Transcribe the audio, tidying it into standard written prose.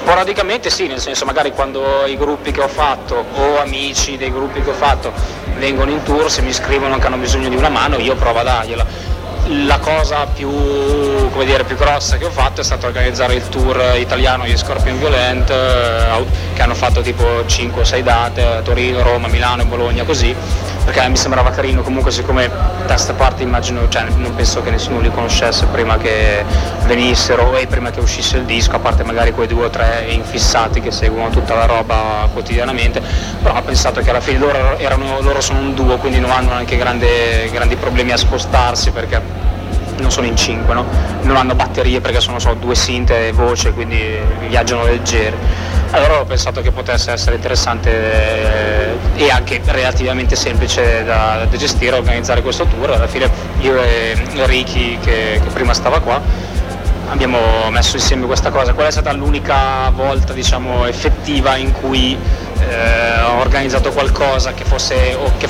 Sporadicamente sì, nel senso magari quando i gruppi che ho fatto o amici dei gruppi che ho fatto vengono in tour, se mi scrivono che hanno bisogno di una mano io provo a dargliela. La cosa più grossa che ho fatto è stato organizzare il tour italiano di Scorpion Violent, che hanno fatto tipo 5-6 date a Torino, Roma, Milano e Bologna, così, perché mi sembrava carino. Comunque siccome da sta parte immagino, cioè non penso che nessuno li conoscesse prima che venissero e prima che uscisse il disco, a parte magari quei 2 o 3 infissati che seguono tutta la roba quotidianamente, però ho pensato che alla fine loro sono un duo, quindi non hanno anche grandi problemi a spostarsi, perché non sono in 5, no? Non hanno batterie perché sono solo 2 sinte e voce, quindi viaggiano leggeri. Allora ho pensato che potesse essere interessante e anche relativamente semplice da gestire, organizzare questo tour. Alla fine io e Ricky, che prima stava qua, abbiamo messo insieme questa cosa. Quella è stata l'unica volta, diciamo, effettiva in cui ho organizzato qualcosa che fosse